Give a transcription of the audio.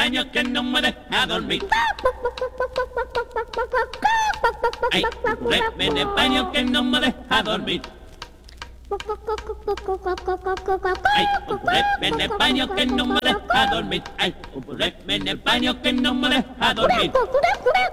baño que no me deja dormir. Ay, un puré en el baño que no me deja dormir. Ay, un puré en el baño que no me deja dormir. Ay, un puré en el baño que no me deja dormir.